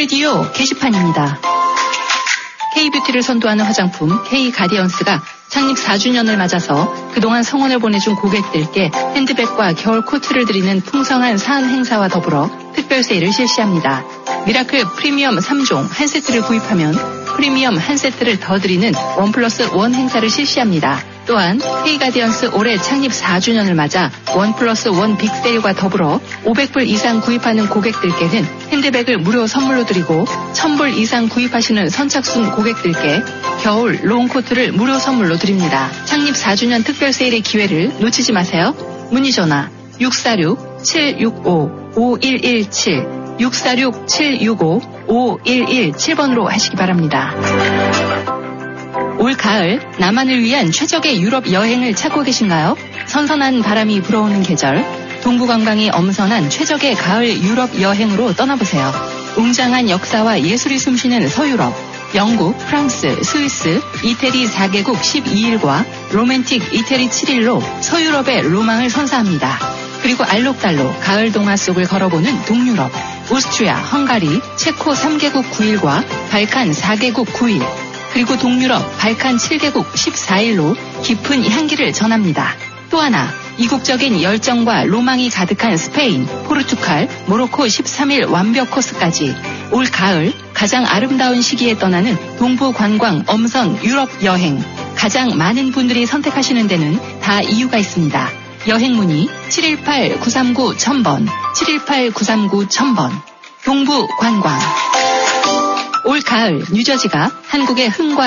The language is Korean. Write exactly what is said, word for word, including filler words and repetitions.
스튜디오 게시판입니다. K뷰티를 선도하는 화장품 K가디언스가 창립 사 주년을 맞아서 그동안 성원을 보내준 고객들께 핸드백과 겨울 코트를 드리는 풍성한 사은 행사와 더불어 특별 세일을 실시합니다. 미라클 프리미엄 삼 종 한 세트를 구입하면 프리미엄 한 세트를 더 드리는 원 플러스 원 행사를 실시합니다. 또한 K가디언스 올해 창립 사 주년을 맞아 원 플러스 원 빅세일과 더불어 오백 불 이상 구입하는 고객들께는 핸드백을 무료 선물로 드리고 천 불 이상 구입하시는 선착순 고객들께 겨울 롱코트를 무료 선물로 드립니다. 창립 사 주년 특별 세일의 기회를 놓치지 마세요. 문의 전화 육사육 칠육오 오일일칠 육사육 칠육오 오일일칠 번으로 하시기 바랍니다. 올 가을 나만을 위한 최적의 유럽 여행을 찾고 계신가요? 선선한 바람이 불어오는 계절, 동부관광이 엄선한 최적의 가을 유럽 여행으로 떠나보세요. 웅장한 역사와 예술이 숨쉬는 서유럽, 영국, 프랑스, 스위스, 이태리 사 개국 십이 일과 로맨틱 이태리 칠 일로 서유럽의 로망을 선사합니다. 그리고 알록달록 가을 동화 속을 걸어보는 동유럽, 오스트리아, 헝가리, 체코 삼 개국 구 일과 발칸 사 개국 구 일, 그리고 동유럽, 발칸 칠 개국 십사 일로 깊은 향기를 전합니다. 또 하나, 이국적인 열정과 로망이 가득한 스페인, 포르투갈, 모로코 십삼 일 완벽 코스까지 올 가을 가장 아름다운 시기에 떠나는 동부 관광 엄선 유럽 여행. 가장 많은 분들이 선택하시는 데는 다 이유가 있습니다. 여행 문의 칠일팔 구삼구 천 번, 칠일팔 구삼구 천 번. 동부 관광. 올 가을 뉴저지가 한국의 흥과